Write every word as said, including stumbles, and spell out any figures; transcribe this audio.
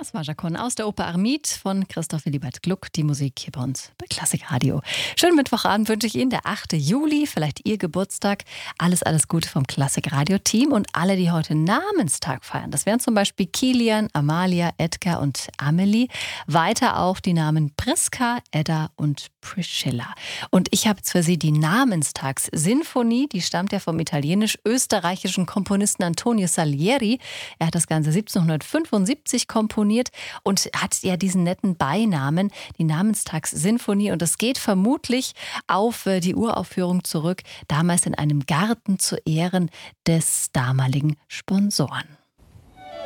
Das war Jacqueline aus der Oper Armid von Christoph Willibert Gluck. Die Musik hier bei uns bei Klassik Radio. Schönen Mittwochabend wünsche ich Ihnen, der achte Juli, vielleicht Ihr Geburtstag. Alles, alles Gute vom Klassik Radio Team und alle, die heute Namenstag feiern. Das wären zum Beispiel Kilian, Amalia, Edgar und Amelie. Weiter auch die Namen Priska, Edda und Priscilla. Und ich habe jetzt für Sie die Namenstagssinfonie. Die stammt ja vom italienisch-österreichischen Komponisten Antonio Salieri. Er hat das Ganze siebzehnhundertfünfundsiebzig komponiert und hat ja diesen netten Beinamen, die Namenstagssinfonie. Und das geht vermutlich auf die Uraufführung zurück, damals in einem Garten zu Ehren des damaligen Sponsoren.